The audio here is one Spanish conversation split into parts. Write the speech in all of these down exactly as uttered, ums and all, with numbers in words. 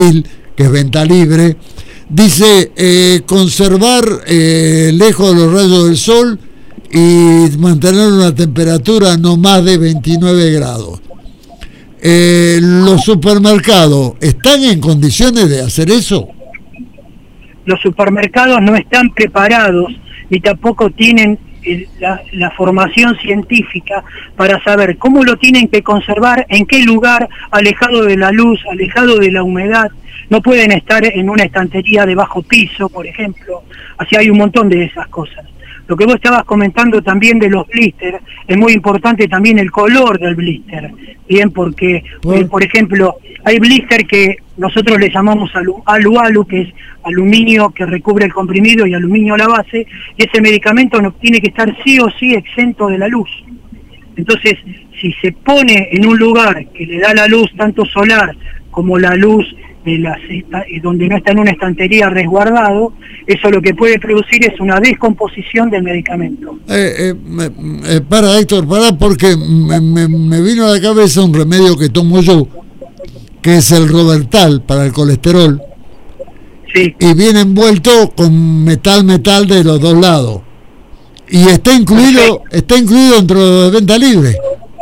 que es venta libre, dice eh, conservar eh, lejos de los rayos del sol y mantener una temperatura no más de veintinueve grados. Eh, ¿Los supermercados están en condiciones de hacer eso? Los supermercados no están preparados ni tampoco tienen el, la, la formación científica para saber cómo lo tienen que conservar, en qué lugar, alejado de la luz, alejado de la humedad. No pueden estar en una estantería de bajo piso, por ejemplo. Así hay un montón de esas cosas. Lo que vos estabas comentando también de los blister, es muy importante también el color del blister, bien, porque, eh, por ejemplo, hay blister que nosotros le llamamos alu, alu alu, que es aluminio que recubre el comprimido y aluminio a la base, y ese medicamento no tiene que estar sí o sí exento de la luz. Entonces, si se pone en un lugar que le da la luz tanto solar como la luz de las, donde no está en una estantería resguardado, eso lo que puede producir es una descomposición del medicamento. Eh, eh, eh, para, Héctor, para, porque me, me, me vino a la cabeza un remedio que tomo yo, que es el Robertal para el colesterol. Sí. Y viene envuelto con metal, metal de los dos lados. Y está incluido, okay. está incluido dentro de venta libre.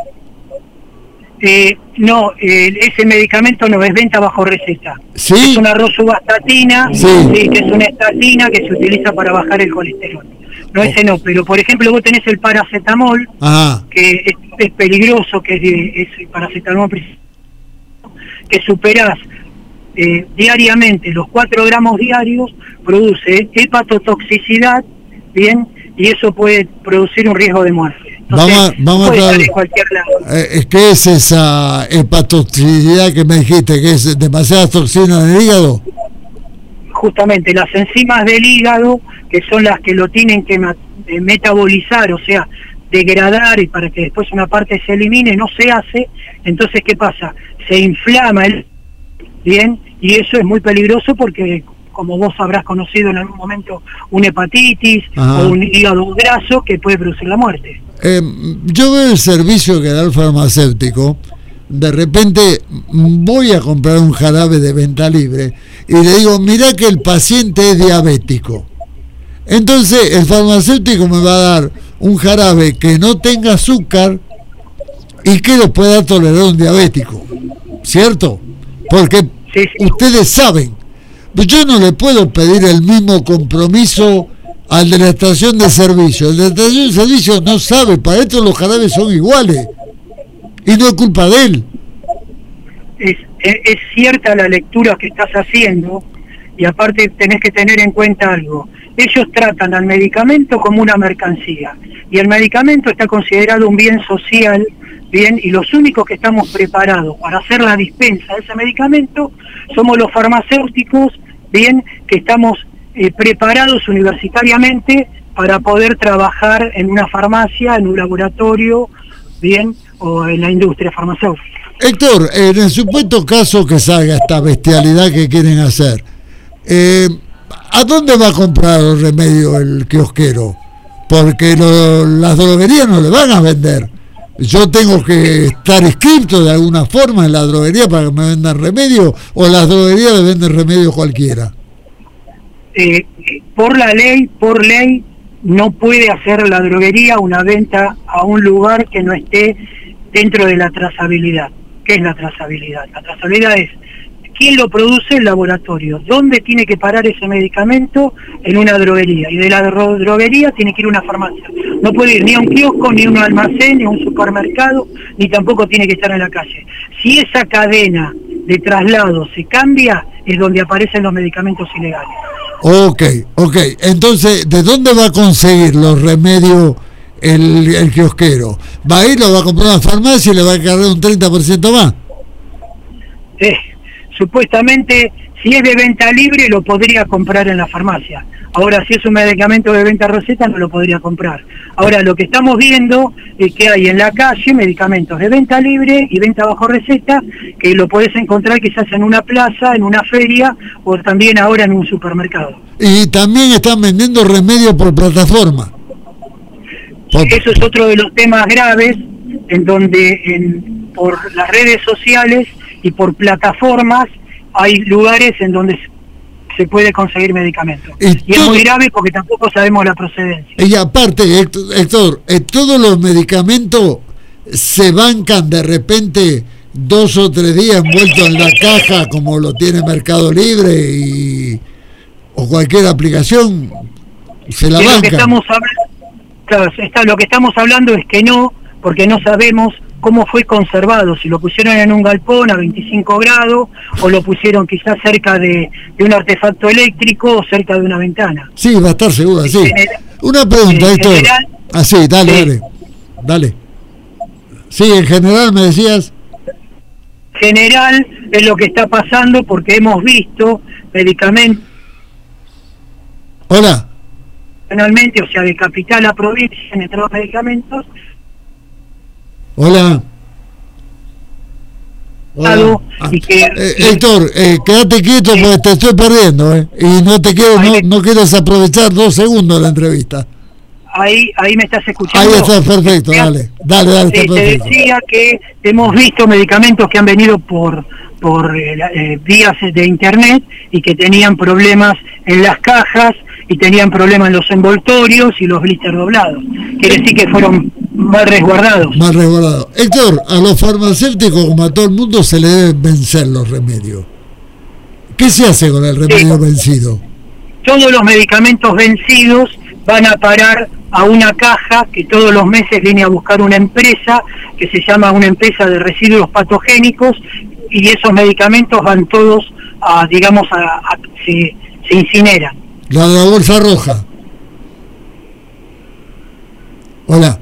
Eh, no, eh, ese medicamento no es venta bajo receta. ¿Sí? Es una rosuvastatina, sí. sí, que es una estatina que se utiliza para bajar el colesterol. No, oh. ese no, pero por ejemplo vos tenés el paracetamol, Ajá. que es, es peligroso, que es, de, es el paracetamol que superás eh, diariamente los cuatro gramos diarios, produce hepatotoxicidad, bien, y eso puede producir un riesgo de muerte. Entonces, vamos vamos puede a estar en cualquier lado. Eh, ¿Qué es esa hepatotoxicidad que me dijiste? ¿Que es demasiadas toxinas en el hígado? Justamente, las enzimas del hígado, que son las que lo tienen que metabolizar, o sea, degradar, y para que después una parte se elimine, no se hace. Entonces, ¿qué pasa? Se inflama el bien, y eso es muy peligroso porque, como vos habrás conocido en algún momento, una hepatitis Ajá. o un hígado graso que puede producir la muerte. Eh, yo veo el servicio que da el farmacéutico, de repente voy a comprar un jarabe de venta libre y le digo, mirá que el paciente es diabético. Entonces el farmacéutico me va a dar un jarabe que no tenga azúcar y que lo pueda tolerar un diabético, ¿cierto? Porque sí, sí. ustedes saben, yo no le puedo pedir el mismo compromiso al de la estación de servicio. El de la estación de servicio no sabe, para esto los jarabes son iguales y no es culpa de él. Es, es, es cierta la lectura que estás haciendo, y aparte tenés que tener en cuenta algo. Ellos tratan al medicamento como una mercancía, y el medicamento está considerado un bien social, bien, y los únicos que estamos preparados para hacer la dispensa de ese medicamento somos los farmacéuticos, bien, que estamos eh, preparados universitariamente para poder trabajar en una farmacia, en un laboratorio, bien, o en la industria farmacéutica. Héctor, en el supuesto caso que salga esta bestialidad que quieren hacer, eh, ¿a dónde va a comprar los remedios el kiosquero? Porque lo, las droguerías no le van a vender. Yo tengo que estar inscrito de alguna forma en la droguería para que me vendan remedios, o las droguerías le venden remedios cualquiera. Eh, por la ley, por ley, no puede hacer la droguería una venta a un lugar que no esté dentro de la trazabilidad. ¿Qué es la trazabilidad? La trazabilidad es quién lo produce, el laboratorio, dónde tiene que parar ese medicamento, en una droguería, y de la dro droguería tiene que ir a una farmacia. No puede ir ni a un kiosco, ni a un almacén, ni a un supermercado, ni tampoco tiene que estar en la calle. Si esa cadena de traslado se cambia, es donde aparecen los medicamentos ilegales. Ok, ok. Entonces, ¿de dónde va a conseguir los remedios el, el kiosquero? ¿Va a ir, lo va a comprar a una farmacia y le va a cargar un treinta por ciento más? Eh, supuestamente, si es de venta libre, lo podría comprar en la farmacia. Ahora, si es un medicamento de venta receta, no lo podría comprar. Ahora, lo que estamos viendo es que hay en la calle medicamentos de venta libre y venta bajo receta, que lo podés encontrar quizás en una plaza, en una feria, o también ahora en un supermercado. Y también están vendiendo remedios por plataforma. Por... Eso es otro de los temas graves, en donde en, por las redes sociales y por plataformas hay lugares en donde se puede conseguir medicamentos. Y, y es muy grave porque tampoco sabemos la procedencia. Y aparte, Héctor, eh, todos los medicamentos se bancan de repente dos o tres días envueltos en la caja, como lo tiene Mercado Libre y o cualquier aplicación, se la bancan. Lo que estamos hablando, claro, está, lo que estamos hablando es que no, porque no sabemos cómo fue conservado, si lo pusieron en un galpón a veinticinco grados o lo pusieron quizás cerca de, de un artefacto eléctrico o cerca de una ventana. Sí, va a estar seguro, sí. General, una pregunta, Héctor. Ah, sí, dale, sí. dale, dale. Sí, en general me decías. General es lo que está pasando porque hemos visto medicamentos. Hola. Finalmente, o sea, de capital a provincia, en estos medicamentos. Hola. Hola. Y que, eh, Héctor, eh, quédate quieto sí. porque te estoy perdiendo, eh, y no te quiero, no, no quiero aprovechar dos segundos de la entrevista. Ahí, ahí me estás escuchando. Ahí estás perfecto, dale, dale, dale. Sí, te decía que hemos visto medicamentos que han venido por por eh, eh, vías de internet y que tenían problemas en las cajas y tenían problemas en los envoltorios y los blisters doblados. Quiere decir que fueron mal resguardados. Mal resguardados. Héctor, a los farmacéuticos, como a todo el mundo, se le deben vencer los remedios. ¿Qué se hace con el remedio sí. vencido? Todos los medicamentos vencidos van a parar a una caja que todos los meses viene a buscar una empresa que se llama una empresa de residuos patogénicos, y esos medicamentos van todos a, digamos, a, a, se, se incineran. La de la bolsa roja. Hola.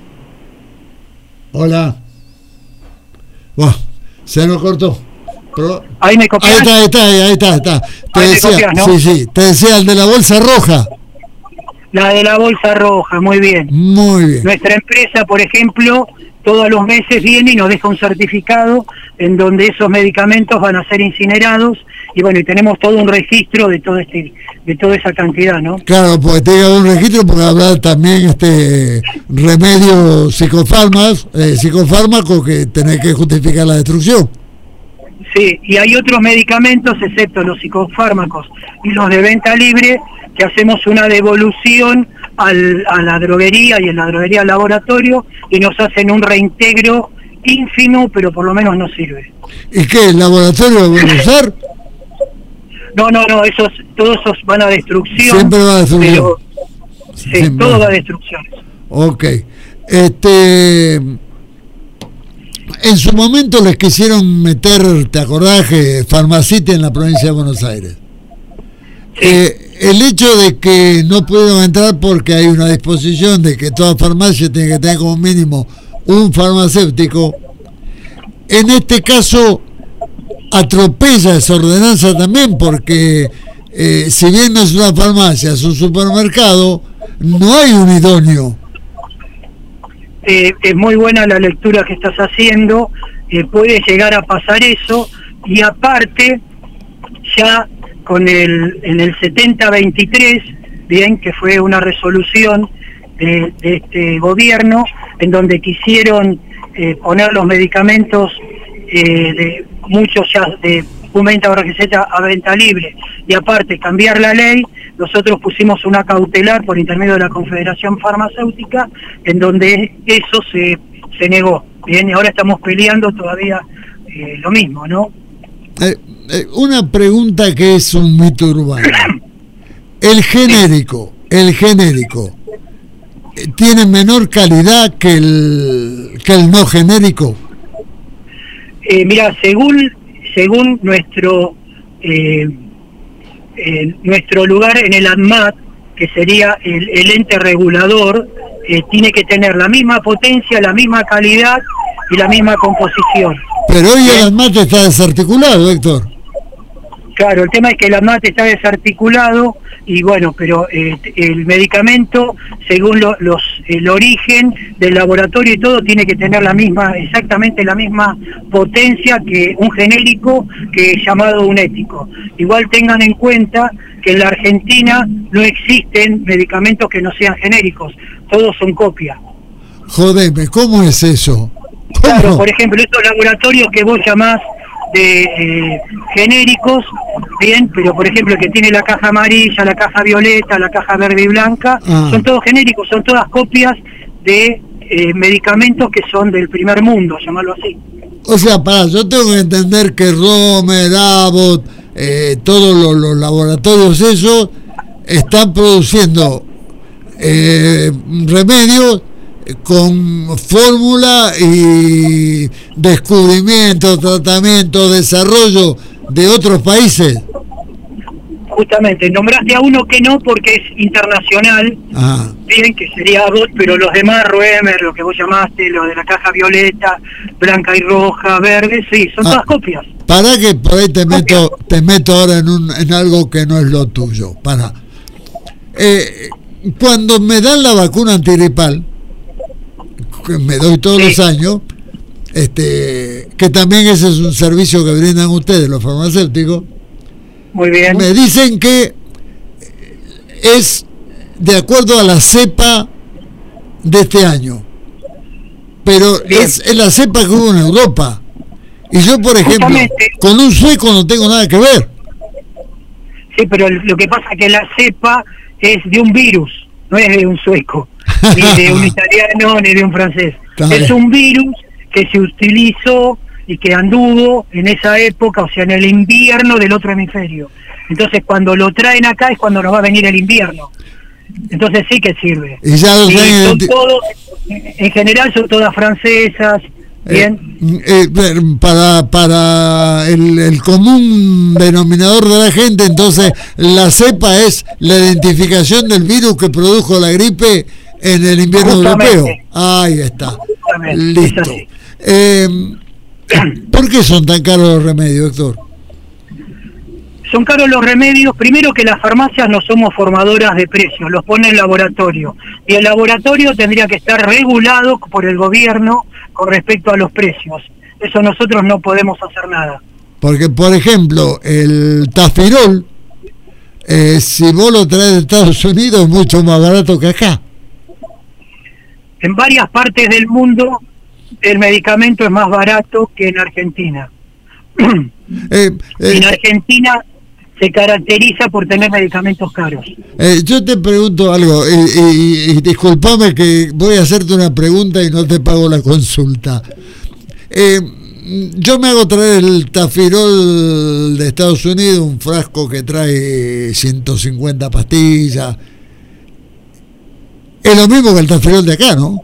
Hola. Wow, se nos cortó. Pero, ahí me copias. Ahí está, ahí está, ahí está, ahí está. Te ahí decía, copias, ¿no? Sí, sí, te decía el de la bolsa roja. La de la bolsa roja, muy bien. Muy bien. Nuestra empresa, por ejemplo, todos los meses viene y nos deja un certificado en donde esos medicamentos van a ser incinerados, y bueno, y tenemos todo un registro de todo este, de toda esa cantidad, ¿no? Claro, porque tiene un registro porque habrá también este remedio psicofármacos, eh, psicofármaco que tenés que justificar la destrucción. Sí, y hay otros medicamentos, excepto los psicofármacos y los de venta libre, que hacemos una devolución al, a la droguería y en la droguería al laboratorio, y nos hacen un reintegro ínfimo, pero por lo menos nos sirve. ¿Y qué? ¿El laboratorio lo van a usar? No, no, no, esos, todos esos van a destrucción. Siempre va a destrucción. Pero, sí, Siempre. todo va a destrucción. Ok. Este... En su momento les quisieron meter, ¿te acordás, que Farmacity en la provincia de Buenos Aires? Sí. Eh, el hecho de que no pudieron entrar porque hay una disposición de que toda farmacia tiene que tener como mínimo un farmacéutico, en este caso atropella esa ordenanza también, porque eh, si bien no es una farmacia, es un supermercado, no hay un idóneo. Eh, es muy buena la lectura que estás haciendo, eh, puede llegar a pasar eso, y aparte ya con el en el setenta veintitrés, bien, que fue una resolución de, de este gobierno en donde quisieron eh, poner los medicamentos eh, de muchos ya de un venta o receta a venta libre, y aparte cambiar la ley. Nosotros pusimos una cautelar por intermedio de la Confederación Farmacéutica, en donde eso se, se negó. Bien, y ahora estamos peleando todavía eh, lo mismo, ¿no? Eh, eh, una pregunta que es un mito urbano. El genérico, el genérico, ¿tiene menor calidad que el, que el no genérico? Eh, mira, según, según nuestro... Eh, Eh, nuestro lugar en el ANMAT, que sería el, el ente regulador, eh, tiene que tener la misma potencia, la misma calidad y la misma composición. Pero hoy el ANMAT está desarticulado, Héctor. Claro, el tema es que el ANMAT está desarticulado, y bueno, pero eh, el medicamento, según lo, los el origen del laboratorio y todo, tiene que tener la misma, exactamente la misma potencia que un genérico, que es llamado un ético. Igual tengan en cuenta que en la Argentina no existen medicamentos que no sean genéricos, todos son copias. Jodeme, ¿cómo es eso? ¿Cómo? Claro, por ejemplo, estos laboratorios que vos llamás de eh, genéricos, bien, pero por ejemplo el que tiene la caja amarilla, la caja violeta, la caja verde y blanca, ah. son todos genéricos, son todas copias de eh, medicamentos que son del primer mundo, llamarlo así. O sea, para, yo tengo que entender que Romer, Abbott, eh, todos los, los laboratorios esos están produciendo eh, remedios con fórmula y descubrimiento, tratamiento, desarrollo de otros países. Justamente, nombraste a uno que no porque es internacional, ah. bien, que sería Abbott, pero los demás, Roemer, lo que vos llamaste, lo de la caja violeta, blanca y roja, verde, sí, son ah. todas copias. Para que por ahí te meto, te meto ahora en, un, en algo que no es lo tuyo. Para. Eh, cuando me dan la vacuna antigripal, que me doy todos sí. los años, este, que también ese es un servicio que brindan ustedes, los farmacéuticos. Muy bien. Me dicen que es de acuerdo a la cepa de este año, pero es, es la cepa que hubo en Europa. Y yo, por ejemplo, justamente, con un sueco no tengo nada que ver. Sí, pero lo que pasa es que la cepa es de un virus, no es de un sueco, ni de un italiano, ni de un francés. Dale. Es un virus que se utilizó y que anduvo en esa época, o sea, en el invierno del otro hemisferio. Entonces, cuando lo traen acá es cuando nos va a venir el invierno. Entonces sí que sirve. Y ya los y son todos, en general son todas francesas, bien. Eh, eh, para para el, el común denominador de la gente, entonces la cepa es la identificación del virus que produjo la gripe en el invierno europeo. Ahí está. Listo. Eh, ¿Por qué son tan caros los remedios, doctor? Son caros los remedios, primero que las farmacias no somos formadoras de precios, los pone el laboratorio. Y el laboratorio tendría que estar regulado por el gobierno con respecto a los precios. Eso nosotros no podemos hacer nada. Porque, por ejemplo, el Tafirol, eh, si vos lo traes de Estados Unidos, es mucho más barato que acá. En varias partes del mundo el medicamento es más barato que en Argentina. eh, eh, en Argentina se caracteriza por tener medicamentos caros. Eh, yo te pregunto algo, y, y, y disculpame que voy a hacerte una pregunta y no te pago la consulta. Eh, yo me hago traer el Tafirol de Estados Unidos, un frasco que trae ciento cincuenta pastillas. Es lo mismo que el Tafirol de acá, ¿no?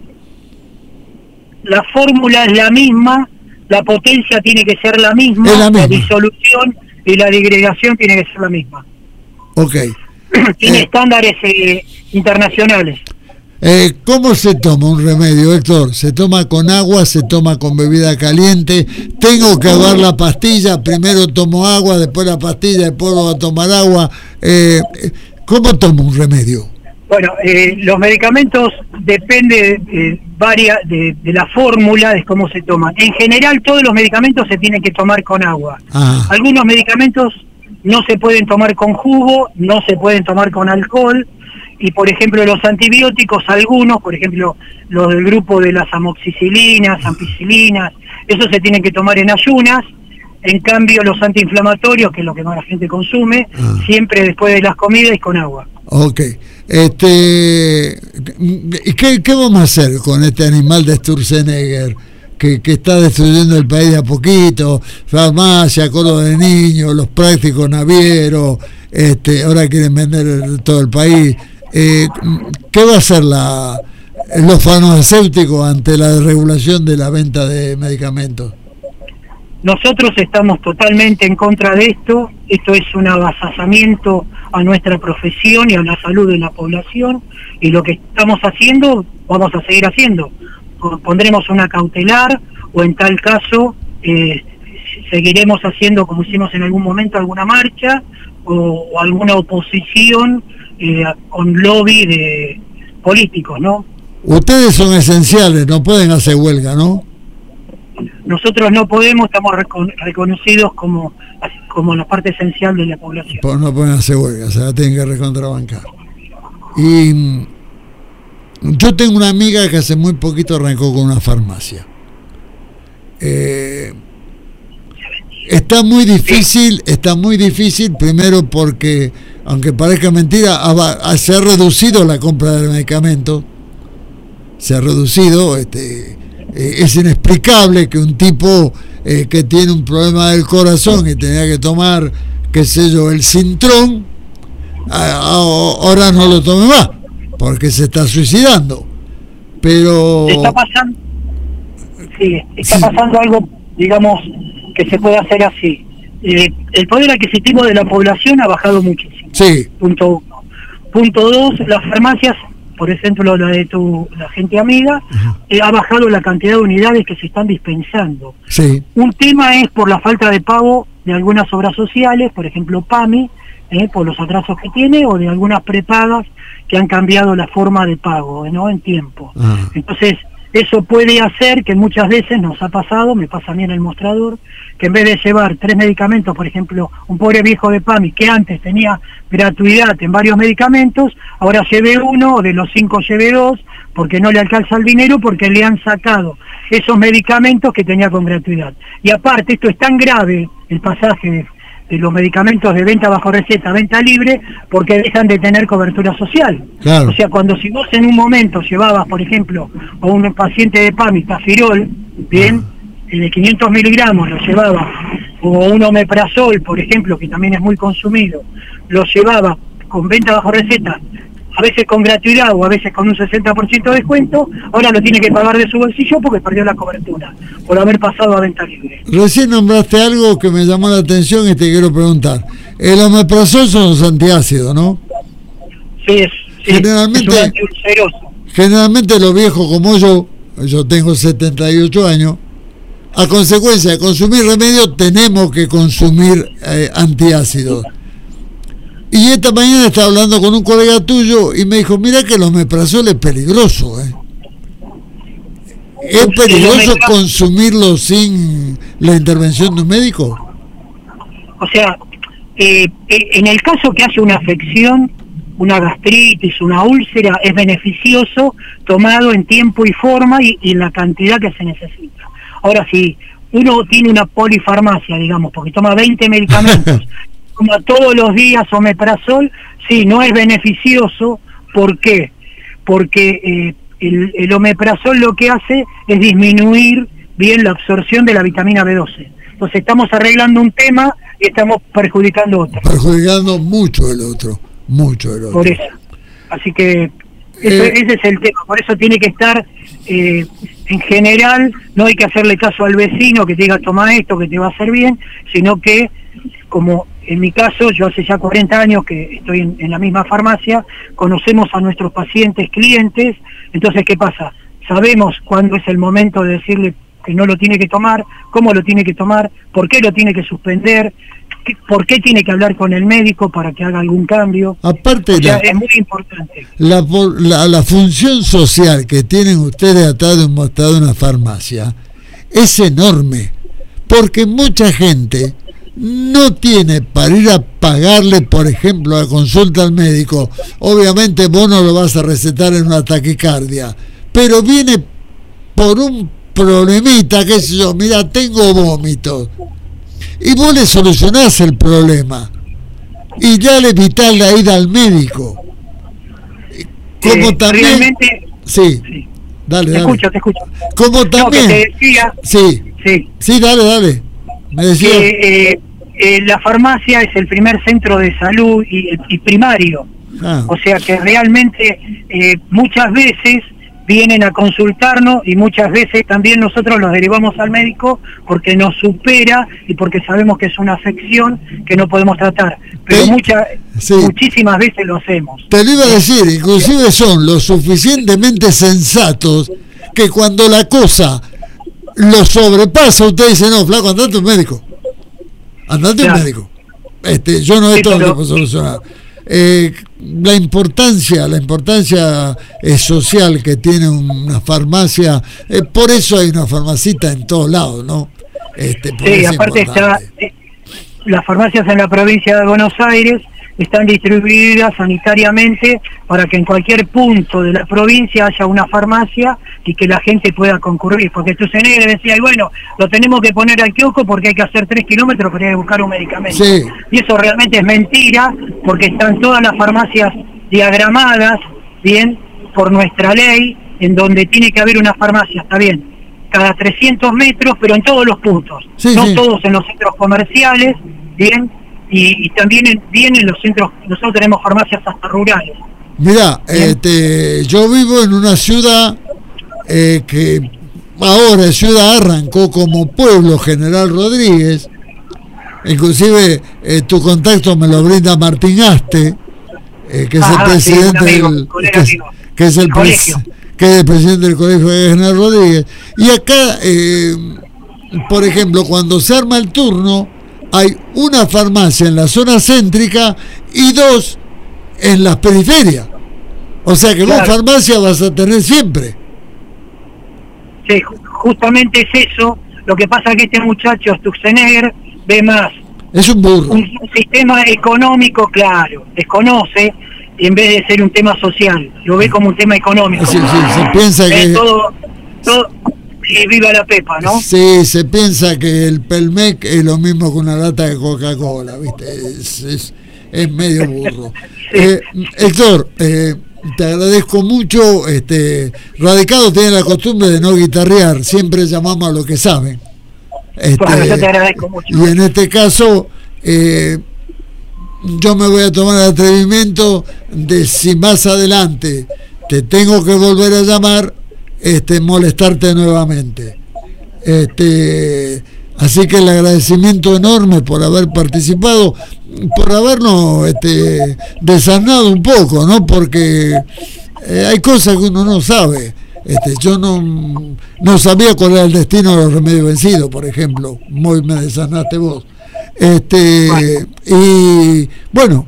La fórmula es la misma, la potencia tiene que ser la misma, la, misma. la disolución y la digregación tiene que ser la misma. Ok. Tiene eh, estándares eh, internacionales. Eh, ¿Cómo se toma un remedio, Héctor? ¿Se toma con agua? ¿Se toma con bebida caliente? ¿Tengo que agarrar la pastilla? Primero tomo agua, después la pastilla, después voy a tomar agua. Eh, ¿Cómo tomo un remedio? Bueno, eh, los medicamentos depende de, varia, de, de la fórmula, de cómo se toman. En general, todos los medicamentos se tienen que tomar con agua. Ah. Algunos medicamentos no se pueden tomar con jugo, no se pueden tomar con alcohol. Y, por ejemplo, los antibióticos, algunos, por ejemplo, los del grupo de las amoxicilinas, ampicilinas, esos se tienen que tomar en ayunas. En cambio, los antiinflamatorios, que es lo que más la gente consume, ah. siempre después de las comidas y con agua. Ok. Este, ¿qué, ¿Qué vamos a hacer con este animal de Sturzenegger que, que está destruyendo el país de a poquito? Farmacia, coro de niños, los prácticos navieros, este, ahora quieren vender todo el país. Eh, ¿Qué va a hacer la, los farmacéuticos ante la desregulación de la venta de medicamentos? Nosotros estamos totalmente en contra de esto. Esto es un avasallamiento a nuestra profesión y a la salud de la población, y lo que estamos haciendo vamos a seguir haciendo. Pondremos una cautelar, o en tal caso eh, seguiremos haciendo, como hicimos en algún momento, alguna marcha o, o alguna oposición eh, con lobby de políticos, ¿no? Ustedes son esenciales, no pueden hacer huelga, ¿no? Nosotros no podemos, estamos recon reconocidos como, como la parte esencial de la población. Pues no pueden hacer huelga, se la tienen que recontrabancar. Y yo tengo una amiga que hace muy poquito arrancó con una farmacia. Eh, está muy difícil, está muy difícil, primero porque, aunque parezca mentira, ha, se ha reducido la compra de medicamentos, se ha reducido, este, eh, es inexplicable que un tipo eh, que tiene un problema del corazón y tenía que tomar, qué sé yo, el Sintrón, ahora no lo tome más, porque se está suicidando. Pero está pasando, sí, está sí. pasando algo, digamos, que se puede hacer así. Eh, el poder adquisitivo de la población ha bajado muchísimo. Sí. Punto uno. Punto dos, las farmacias, por ejemplo la de tu la gente amiga, uh-huh. eh, ha bajado la cantidad de unidades que se están dispensando. Sí. Un tema es por la falta de pago de algunas obras sociales, por ejemplo PAMI, eh, por los atrasos que tiene, o de algunas prepagas que han cambiado la forma de pago, ¿no? En tiempo. Uh-huh. Entonces, eso puede hacer que muchas veces nos ha pasado, me pasa a mí en el mostrador, que en vez de llevar tres medicamentos, por ejemplo, un pobre viejo de PAMI que antes tenía gratuidad en varios medicamentos, ahora lleve uno, o de los cinco lleve dos, porque no le alcanza el dinero, porque le han sacado esos medicamentos que tenía con gratuidad. Y aparte, esto es tan grave, el pasaje de, de los medicamentos de venta bajo receta a venta libre, porque dejan de tener cobertura social. Claro. O sea, cuando si vos en un momento llevabas, por ejemplo, a un paciente de PAMI, Tafirol, bien, de quinientos miligramos lo llevaba, o un omeprazol, por ejemplo, que también es muy consumido, lo llevaba con venta bajo receta, a veces con gratuidad o a veces con un sesenta por ciento de descuento, ahora lo tiene que pagar de su bolsillo porque perdió la cobertura, por haber pasado a venta libre. Recién nombraste algo que me llamó la atención y te quiero preguntar. El omeprazol son los antiácidos, ¿no? Sí, es, sí, generalmente, es un antiulceroso. Generalmente los viejos como yo, yo tengo setenta y ocho años, a consecuencia de consumir remedios tenemos que consumir eh, antiácidos. Y esta mañana estaba hablando con un colega tuyo y me dijo, mira que el omeprazol es peligroso, ¿eh? ¿Es peligroso consumirlo sin la intervención de un médico? O sea, eh, en el caso que haya una afección, una gastritis, una úlcera, es beneficioso tomado en tiempo y forma y, y la cantidad que se necesita. Ahora, si uno tiene una polifarmacia, digamos, porque toma veinte medicamentos, toma todos los días omeprazol, sí, no es beneficioso. ¿Por qué? Porque eh, el, el omeprazol lo que hace es disminuir bien la absorción de la vitamina B doce. Entonces estamos arreglando un tema y estamos perjudicando otro. Perjudicando mucho el otro, mucho el otro. Por eso. Así que eso, eh, ese es el tema. Por eso tiene que estar, eh, en general, no hay que hacerle caso al vecino que te diga toma esto, que te va a hacer bien, sino que, como en mi caso, yo hace ya cuarenta años que estoy en, en la misma farmacia, conocemos a nuestros pacientes, clientes, entonces, ¿qué pasa? Sabemos cuándo es el momento de decirle que no lo tiene que tomar, cómo lo tiene que tomar, por qué lo tiene que suspender, qué, por qué tiene que hablar con el médico para que haga algún cambio. Aparte, o sea, la, es muy importante. La, la, la función social que tienen ustedes atrás de un mostrador de una farmacia es enorme, porque mucha gente no tiene para ir a pagarle, por ejemplo, la consulta al médico. Obviamente vos no lo vas a recetar en una taquicardia, pero viene por un problemita, qué sé yo, mira, tengo vómitos, y vos le solucionás el problema y ya le evitás la ida al médico. Como eh, también realmente, sí, sí, dale, te dale. escucho, te escucho. Como también, no, que te decía, sí, sí, sí, dale, dale. Me decía que eh, eh, la farmacia es el primer centro de salud y, y primario. Ah. O sea que realmente eh, muchas veces vienen a consultarnos y muchas veces también nosotros los derivamos al médico porque nos supera y porque sabemos que es una afección que no podemos tratar. Pero muchas, sí. muchísimas veces lo hacemos. Te lo iba a decir, inclusive son lo suficientemente sensatos que cuando la cosa lo sobrepasa, usted dice, no, flaco, andate a un médico. Andate a claro. un médico. Este, yo no he todo lo que puedo solucionar. Eh, la importancia la importancia eh, social que tiene una farmacia, eh, por eso hay una farmacita en todos lados, ¿no? Este, sí, aparte está eh, las farmacias en la provincia de Buenos Aires están distribuidas sanitariamente para que en cualquier punto de la provincia haya una farmacia y que la gente pueda concurrir, porque Tusenegre decía, y bueno, lo tenemos que poner al kiosco porque hay que hacer tres kilómetros para ir a buscar un medicamento. Sí. Y eso realmente es mentira, porque están todas las farmacias diagramadas, bien, por nuestra ley, en donde tiene que haber una farmacia, está bien, cada trescientos metros, pero en todos los puntos, sí, no sí. todos en los centros comerciales, bien, y, y también en, bien en los centros, nosotros tenemos farmacias hasta rurales. Mirá, este, yo vivo en una ciudad eh, que ahora ciudad arrancó como pueblo, General Rodríguez, inclusive eh, tu contacto me lo brinda Martín Aste, eh, que es ah, el presidente sí, amigo, del colega, que es, amigo. que es el, el pres, que es el presidente del colegio de General Rodríguez. Y acá, eh, por ejemplo, cuando se arma el turno, hay una farmacia en la zona céntrica y dos en las periferias. O sea que claro. vos farmacia vas a tener siempre. Sí, justamente es eso. Lo que pasa es que este muchacho Stuxenegger ve más Es un burro. un sistema económico, claro, desconoce, en vez de ser un tema social, lo ve como un tema económico. Sí, sí, se piensa Ve que... todo, todo, y viva la Pepa, ¿no? Sí, se piensa que el Pelmec es lo mismo que una lata de Coca-Cola, ¿viste? Es, es, es medio burro. Sí. Eh, Héctor, eh, te agradezco mucho. Este, Radicado tiene la costumbre de no guitarrear, siempre llamamos a lo que saben. Este, Bueno, yo te agradezco mucho. Y en este caso, eh, yo me voy a tomar el atrevimiento de, si más adelante te tengo que volver a llamar, este, molestarte nuevamente. Este, así que el agradecimiento enorme por haber participado, por habernos este, desasnado un poco, ¿no? Porque eh, hay cosas que uno no sabe. Este, yo no, no sabía cuál era el destino de los remedios vencidos, por ejemplo. Muy me desasnaste vos. Este, bueno. Y bueno,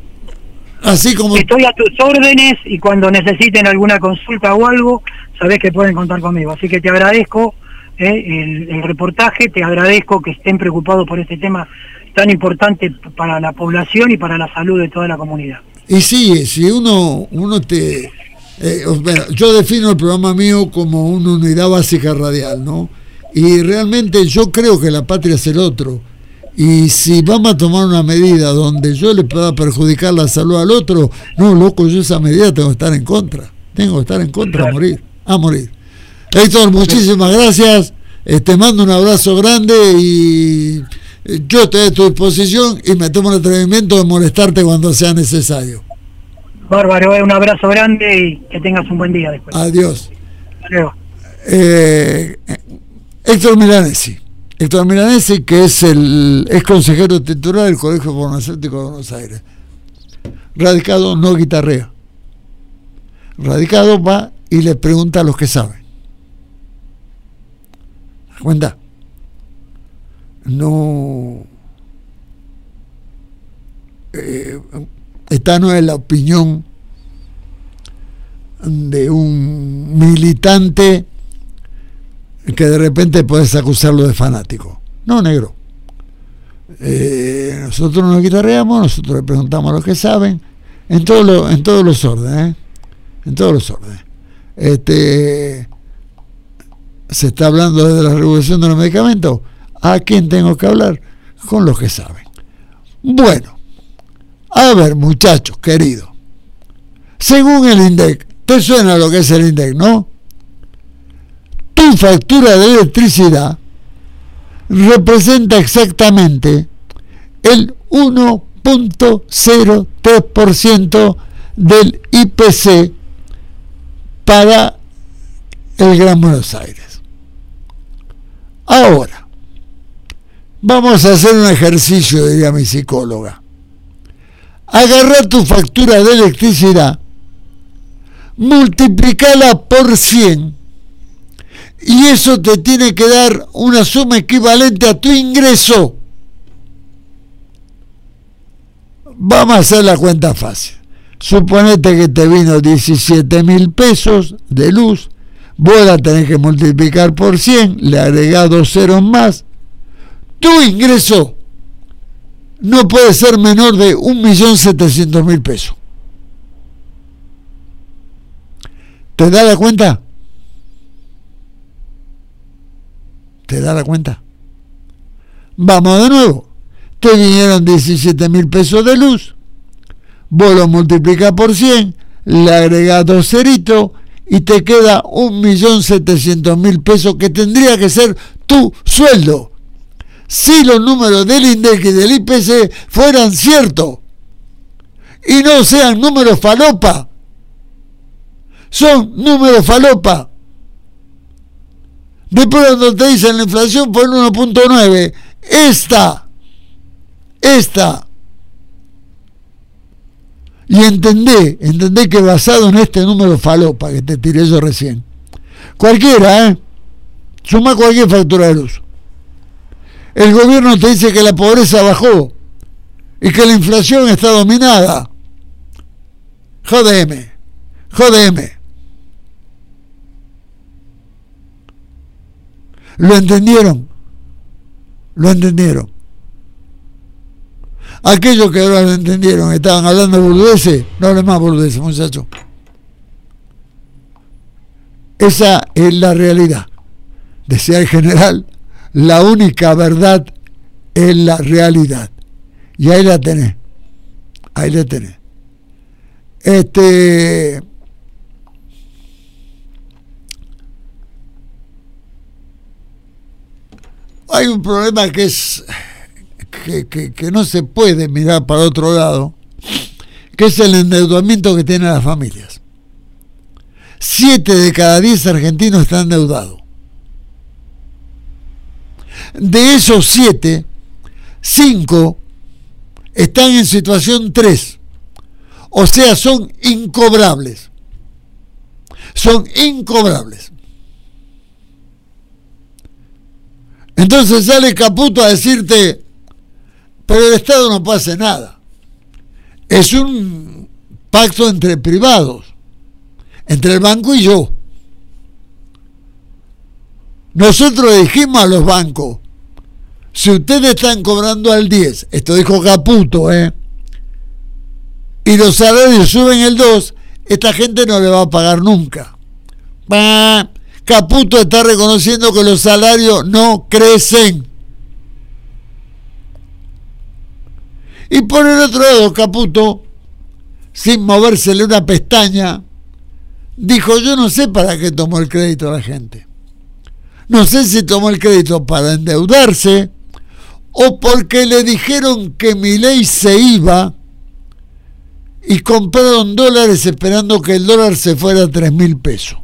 así como... Estoy a tus órdenes y cuando necesiten alguna consulta o algo, sabés que pueden contar conmigo. Así que te agradezco eh, el, el reportaje, te agradezco que estén preocupados por este tema tan importante para la población y para la salud de toda la comunidad. Y sí, si uno, uno te... Eh, bueno, yo defino el programa mío como una unidad básica radial, ¿no? Y realmente yo creo que la patria es el otro. Y si vamos a tomar una medida donde yo le pueda perjudicar la salud al otro, no, loco, yo esa medida tengo que estar en contra. Tengo que estar en contra, a morir, a morir. Héctor, muchísimas gracias. Eh, te mando un abrazo grande y yo estoy a tu disposición y me tomo el atrevimiento de molestarte cuando sea necesario. Bárbaro, un abrazo grande y que tengas un buen día después. Adiós. Adiós. Eh, Héctor Milanesi. Héctor Milanesi, que es el es consejero titular del Colegio Farmacéutico de Buenos Aires. Radicado no guitarrea. Radicado va y le pregunta a los que saben. Cuenta. No. Eh, esta no es la opinión de un militante que de repente puedes acusarlo de fanático. No, negro. Eh, nosotros nos guitarreamos, nosotros le preguntamos a los que saben, en, todo lo, en todos los órdenes, ¿eh? En todos los órdenes. Este, se está hablando de la regulación de los medicamentos. ¿A quién tengo que hablar? Con los que saben. Bueno, a ver, muchachos queridos, según el INDEC, ¿te suena lo que es el INDEC, no? Tu factura de electricidad representa exactamente el uno punto cero tres por ciento del I P C para el Gran Buenos Aires. Ahora, vamos a hacer un ejercicio, diría mi psicóloga. Agarrar tu factura de electricidad, multiplicala por cien, y eso te tiene que dar una suma equivalente a tu ingreso. Vamos a hacer la cuenta fácil. Suponete que te vino diecisiete mil pesos de luz, vos la tenés que multiplicar por cien, le agregás dos ceros más, tu ingreso no puede ser menor de un millón setecientos mil pesos. ¿Te da la cuenta? ¿Te da la cuenta? Vamos de nuevo. Te vinieron diecisiete mil pesos de luz. Vos lo multiplicás por cien, le agregás dos ceritos y te queda un millón setecientos mil pesos que tendría que ser tu sueldo. Si los números del INDEC y del I P C fueran ciertos y no sean números falopa. Son números falopa. Después cuando te dicen la inflación fue en uno punto nueve, esta, esta, y entendé, entendé que basado en este número falopa que te tiré yo recién, cualquiera, ¿eh? Suma cualquier factura de luz. El gobierno te dice que la pobreza bajó y que la inflación está dominada. Jodeme, jodeme. ¿Lo entendieron? ¿Lo entendieron? Aquellos que ahora lo entendieron, estaban hablando de boludeces, no hablen más boludeces, muchachos. Esa es la realidad. Decía el general, la única verdad es la realidad. Y ahí la tenés. Ahí la tenés. Este... Hay un problema que es que, que, que no se puede mirar para otro lado, que es el endeudamiento que tienen las familias. Siete de cada diez argentinos están endeudados. De esos siete, cinco están en situación tres. O sea, son incobrables. Son incobrables. Entonces sale Caputo a decirte, pero el Estado no puede hacer nada. Es un pacto entre privados, entre el banco y yo. Nosotros dijimos a los bancos, si ustedes están cobrando al diez, esto dijo Caputo, ¿eh? y los salarios suben el dos, esta gente no le va a pagar nunca. ¡Bah! Caputo está reconociendo que los salarios no crecen. Y por el otro lado, Caputo, sin movérsele una pestaña, dijo, yo no sé para qué tomó el crédito a la gente. No sé si tomó el crédito para endeudarse o porque le dijeron que Milei se iba y compraron dólares esperando que el dólar se fuera a tres mil pesos.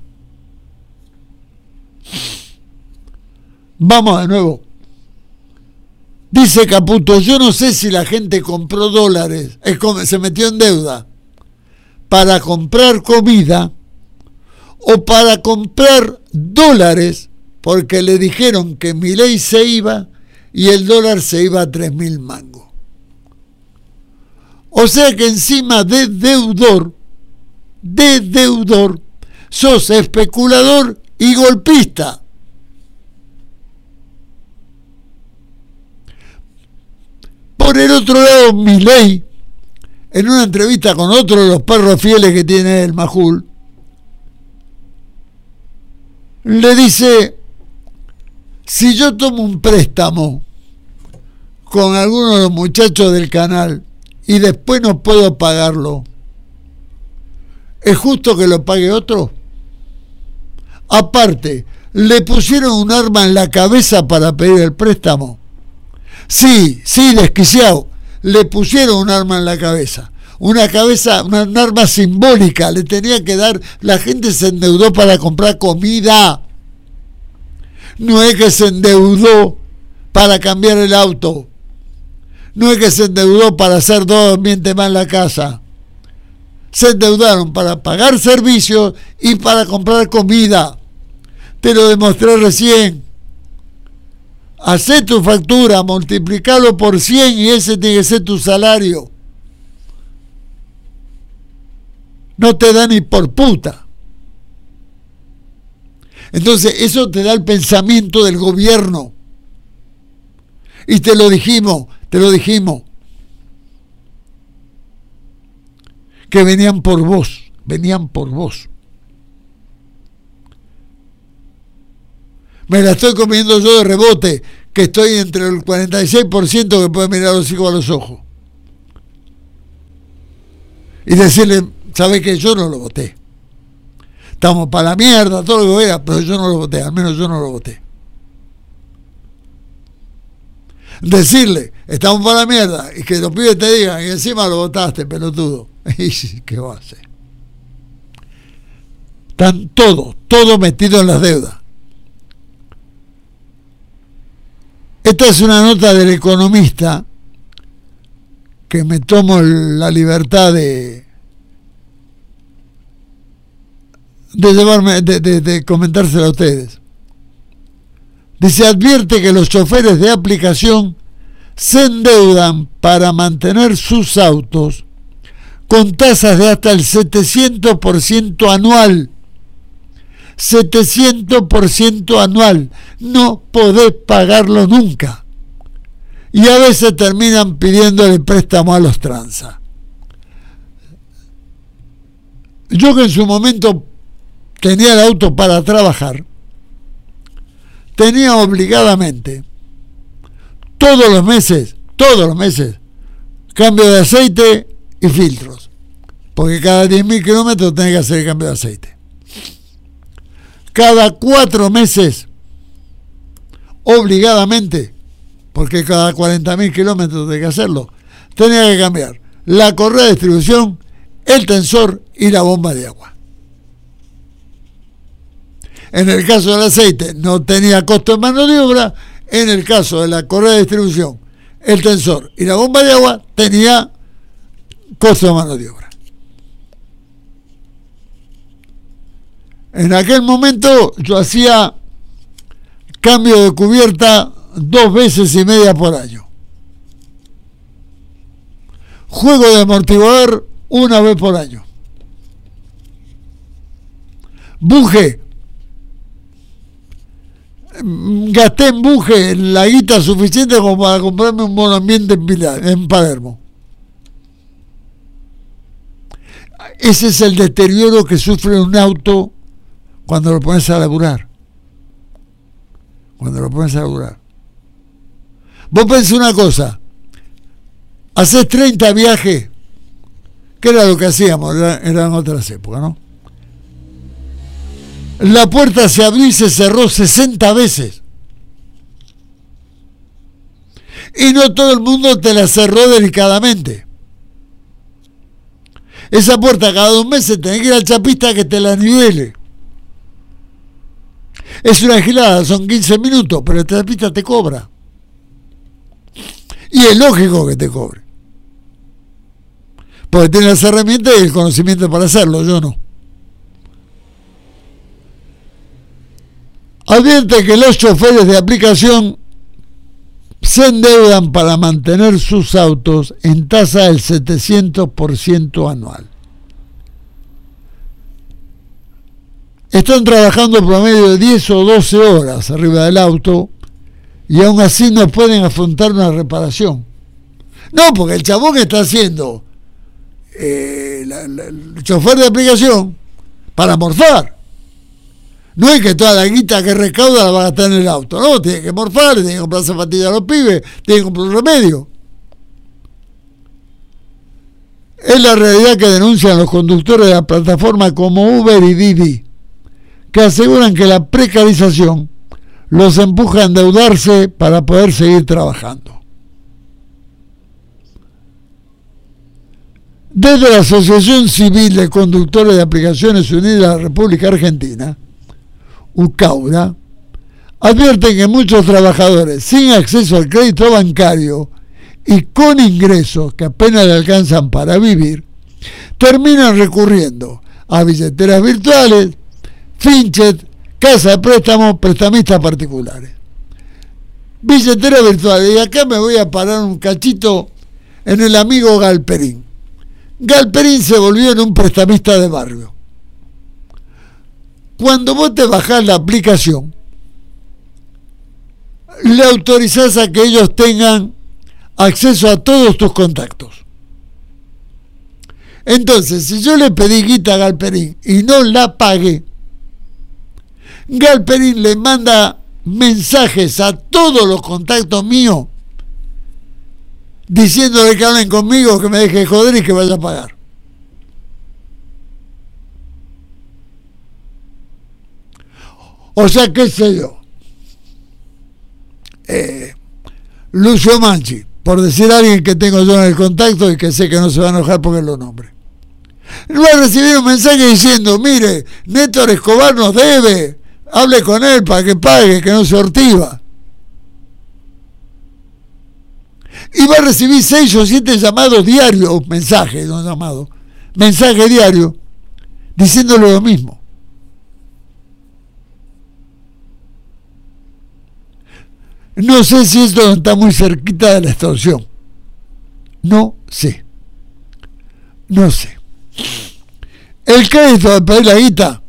Vamos de nuevo. Dice Caputo, yo no sé si la gente compró dólares, se metió en deuda para comprar comida o para comprar dólares porque le dijeron que Milei se iba y el dólar se iba a tres mil mangos. O sea que encima de deudor, de deudor, sos especulador y golpista. Por el otro lado, Milei, en una entrevista con otro de los perros fieles que tiene el Majul, le dice, si yo tomo un préstamo con alguno de los muchachos del canal y después no puedo pagarlo, ¿es justo que lo pague otro? Aparte, le pusieron un arma en la cabeza para pedir el préstamo. Sí, sí, desquiciado. Le pusieron un arma en la cabeza. Una cabeza, una, un arma simbólica. Le tenía que dar. La gente se endeudó para comprar comida. No es que se endeudó para cambiar el auto. No es que se endeudó para hacer dos ambientes más en la casa. Se endeudaron para pagar servicios y para comprar comida. Te lo demostré recién. Hacé tu factura, multiplicalo por cien y ese tiene que ser tu salario. No te da ni por puta. Entonces eso te da el pensamiento del gobierno. Y te lo dijimos, te lo dijimos. que venían por vos, venían por vos. Me la estoy comiendo yo de rebote, que estoy entre el cuarenta y seis por ciento que puede mirar a los hijos a los ojos. Y decirle, ¿sabes qué? Yo no lo voté. Estamos para la mierda, todo lo que vea, pero yo no lo voté, al menos yo no lo voté. Decirle, estamos para la mierda, y que los pibes te digan, y encima lo votaste, pelotudo. Y ¿qué va a hacer? Están todos, todos metidos en las deudas. Esta es una nota del Economista que me tomo la libertad de de llevarme, de, de, de comentársela a ustedes. Dice, advierte que los choferes de aplicación se endeudan para mantener sus autos con tasas de hasta el setecientos por ciento anual. setecientos por ciento anual. No podés pagarlo nunca. Y a veces terminan pidiéndole préstamo a los tranza. Yo que en su momento tenía el auto para trabajar, tenía obligadamente todos los meses, todos los meses, cambio de aceite y filtros. Porque cada diez mil kilómetros tenés que hacer el cambio de aceite. Cada cuatro meses, obligadamente, porque cada cuarenta mil kilómetros tenés que hacerlo, tenía que cambiar la correa de distribución, el tensor y la bomba de agua. En el caso del aceite no tenía costo de mano de obra. En el caso de la correa de distribución, el tensor y la bomba de agua tenía costo de mano de obra. En aquel momento yo hacía cambio de cubierta dos veces y media por año. Juego de amortiguador una vez por año. Buje. Gasté en buje la guita suficiente como para comprarme un monoambiente en, Pilar, en Palermo. Ese es el deterioro que sufre un auto cuando lo pones a laburar. Cuando lo pones a laburar. Vos pensás una cosa. Haces treinta viajes, que era lo que hacíamos, eran otras épocas, ¿no? La puerta se abrió y se cerró sesenta veces. Y no todo el mundo te la cerró delicadamente. Esa puerta cada dos meses tenés que ir al chapista que te la nivele. Es una gilada, son quince minutos, pero el chapista te cobra. Y es lógico que te cobre. Porque tiene las herramientas y el conocimiento para hacerlo, yo no. Advierte que los choferes de aplicación se endeudan para mantener sus autos en tasa del setecientos por ciento anual. Están trabajando promedio de diez o doce horas arriba del auto y aún así no pueden afrontar una reparación. No, porque el chabón está haciendo eh, la, la, el chofer de aplicación para morfar. No es que toda la guita que recauda la va a gastar en el auto, no, tiene que morfar, tiene que comprar zapatillas a los pibes, tiene que comprar un remedio. Es la realidad que denuncian los conductores de la plataforma como Uber y Didi, que aseguran que la precarización los empuja a endeudarse para poder seguir trabajando. Desde la Asociación Civil de Conductores de Aplicaciones Unidas de la República Argentina, UCAURA, advierten que muchos trabajadores sin acceso al crédito bancario y con ingresos que apenas le alcanzan para vivir, terminan recurriendo a billeteras virtuales, finchet, casa de préstamos, prestamistas particulares. Billeteras virtuales, y acá me voy a parar un cachito en el amigo Galperín. Galperín se volvió en un prestamista de barrio. Cuando vos te bajás la aplicación, le autorizás a que ellos tengan acceso a todos tus contactos. Entonces, si yo le pedí guita a Galperín y no la pagué, Galperín le manda mensajes a todos los contactos míos diciéndole que hablen conmigo, que me deje de joder y que vaya a pagar. O sea, qué sé yo, eh, Lucio Manchi, por decir a alguien que tengo yo en el contacto y que sé que no se va a enojar porque lo nombre, va a recibir un mensaje diciendo, mire, Néstor Escobar nos debe, hable con él para que pague, que no se ortiva. Y va a recibir seis o siete llamados diarios, mensajes, no llamados, mensaje diario, diciéndole lo mismo. No sé si esto está muy cerquita de la extorsión. No sé. No sé. El crédito de pedir la guita,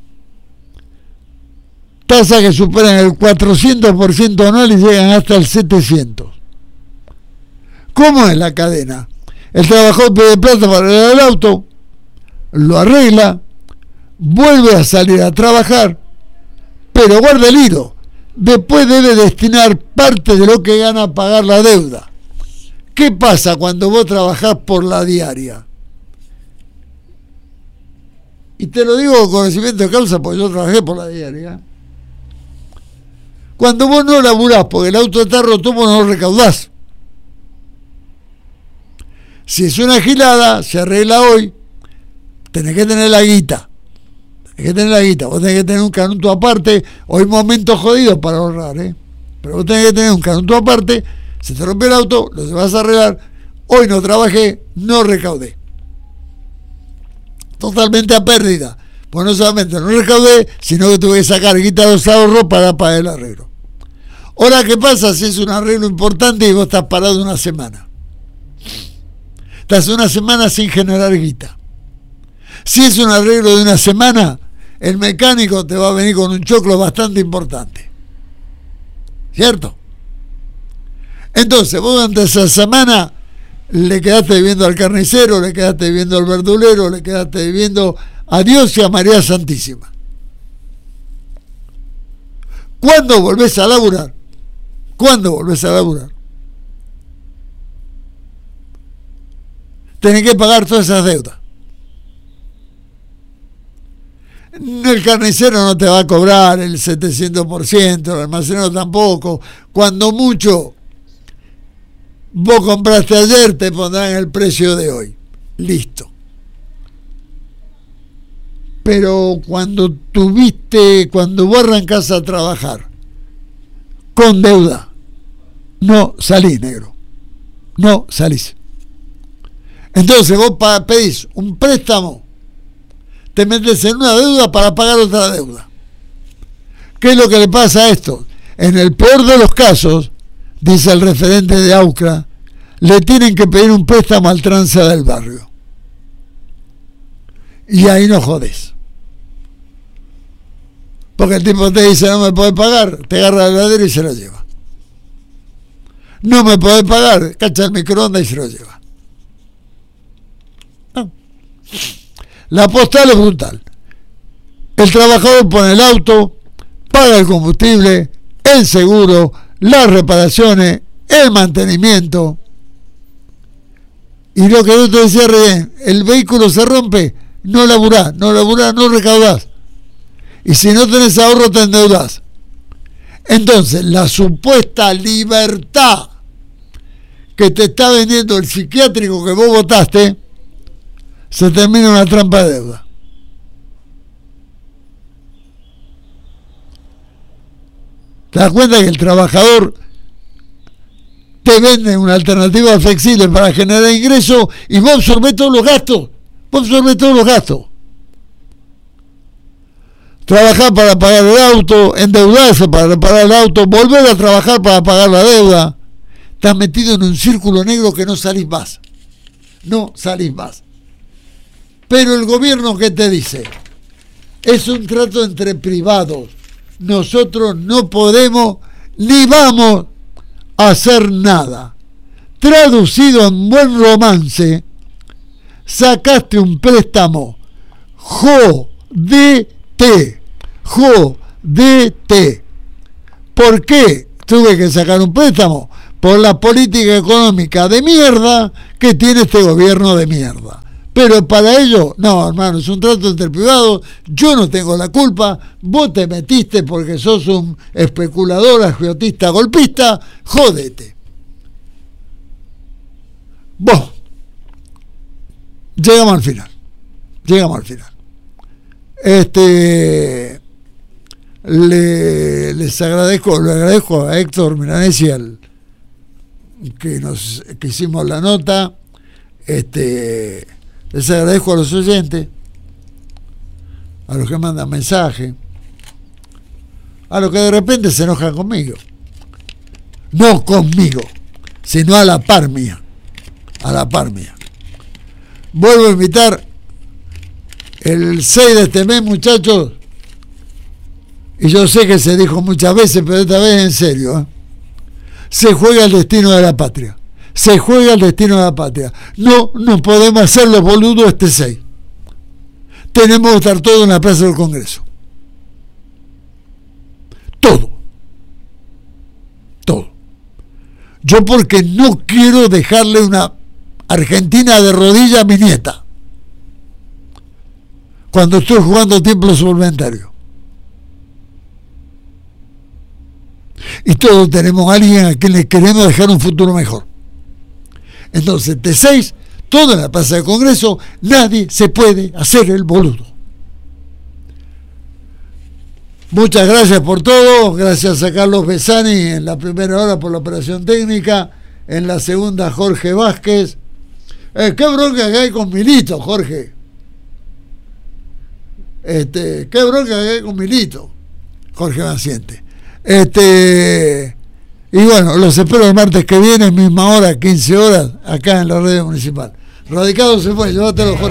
tasa que superan el cuatrocientos por ciento anual y llegan hasta el setecientos por ciento. ¿Cómo es la cadena? El trabajador pide plata para arreglar el auto, lo arregla, vuelve a salir a trabajar, pero guarda el hilo. Después debe destinar parte de lo que gana a pagar la deuda. ¿Qué pasa cuando vos trabajás por la diaria? Y te lo digo con conocimiento de causa porque yo trabajé por la diaria. Cuando vos no laburás porque el auto está roto, vos no lo recaudás. Si es una gilada, se arregla hoy, tenés que tener la guita. Tenés que tener la guita. Vos tenés que tener un canuto aparte. Hoy momentos jodidos para ahorrar, ¿eh? Pero vos tenés que tener un canuto aparte. Se te rompe el auto, lo vas a arreglar. Hoy no trabajé, no recaudé. Totalmente a pérdida. Pues no solamente no recaudé, sino que tuve que sacar guita de los ahorros para pagar el arreglo. Ahora, ¿qué pasa si es un arreglo importante y vos estás parado una semana? Estás una semana sin generar guita. Si es un arreglo de una semana, el mecánico te va a venir con un choclo bastante importante. ¿Cierto? Entonces, vos durante esa semana le quedaste debiendo al carnicero, le quedaste debiendo al verdulero, le quedaste debiendo a Dios y a María Santísima. ¿Cuándo volvés a laburar? ¿Cuándo volvés a laburar? Tenés que pagar todas esas deudas. El carnicero no te va a cobrar el setecientos por ciento, el almacenero tampoco. Cuando mucho vos compraste ayer, te pondrán el precio de hoy. Listo. Pero cuando tuviste, cuando vos arrancás a trabajar con deuda, no salís, negro. No salís. Entonces vos pedís un préstamo, te metes en una deuda para pagar otra deuda. ¿Qué es lo que le pasa a esto? En el peor de los casos, dice el referente de AUCRA, le tienen que pedir un préstamo al tranza del barrio. Y ahí no jodés. Porque el tipo te dice, no me podés pagar, te agarra la heladera y se lo lleva. No me podés pagar, cacha el microondas y se lo lleva. No. La postal es brutal. El trabajador pone el auto, paga el combustible, el seguro, las reparaciones, el mantenimiento. Y lo que yo te decía recién, el vehículo se rompe, no laburás, no laburás, no recaudás. Y si no tenés ahorro, te endeudás. Entonces, la supuesta libertad que te está vendiendo el psiquiátrico que vos votaste, se termina en una trampa de deuda. ¿Te das cuenta que el trabajador te vende una alternativa flexible para generar ingresos y vos absorbés todos los gastos? Vos absorbés todos los gastos. Trabajar para pagar el auto, endeudarse para reparar el auto, volver a trabajar para pagar la deuda. Estás metido en un círculo negro que no salís más. No salís más. Pero el gobierno, ¿qué te dice? Es un trato entre privados. Nosotros no podemos ni vamos a hacer nada. Traducido en buen romance, sacaste un préstamo. Jodete. Jodete. ¿Por qué tuve que sacar un préstamo? Por la política económica de mierda que tiene este gobierno de mierda. Pero para ello, no, hermano, es un trato entre privados, yo no tengo la culpa, vos te metiste porque sos un especulador, agiotista, golpista, jódete. Vos, llegamos al final, llegamos al final. Este, le, les agradezco, le agradezco a Héctor Milanesi al que nos que hicimos la nota, este, les agradezco a los oyentes, a los que mandan mensajes, a los que de repente se enojan conmigo, no conmigo, sino a la par mía, a la par mía. Vuelvo a invitar el seis de este mes, muchachos, y yo sé que se dijo muchas veces, pero esta vez en serio, ¿eh? Se juega el destino de la patria. Se juega el destino de la patria. No, no podemos hacer los boludos este seis. Tenemos que estar todos en la plaza del Congreso. Todo. Todo. Yo porque no quiero dejarle una Argentina de rodillas a mi nieta cuando estoy jugando tiempo suplementario. Y todos tenemos a alguien a quien le queremos dejar un futuro mejor. Entonces, T seis, todo en la plaza del Congreso, nadie se puede hacer el boludo. Muchas gracias por todo, gracias a Carlos Besani en la primera hora por la operación técnica, en la segunda Jorge Vázquez. Eh, qué bronca que hay con Milito, Jorge. Este, qué bronca que hay con Milito, Jorge Maciente. Este, y bueno, los espero el martes que viene, misma hora, quince horas, acá en la radio municipal. Radicado se fue, llévatelo, Jorge.